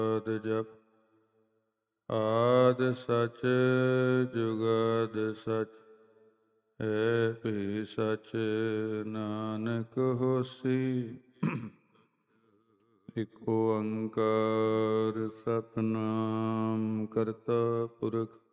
ਆਦ ਜਪ ਆਦ ਸਚ ਜੁਗਾਦ ਸਚ ਹੈ ਭੀ ਸਚ ਨਾਨਕ ਹੋਸੀ। ਇਕ ਓੰਕਾਰ ਸਤਿਨਾਮ ਕਰਤਾ ਪੁਰਖ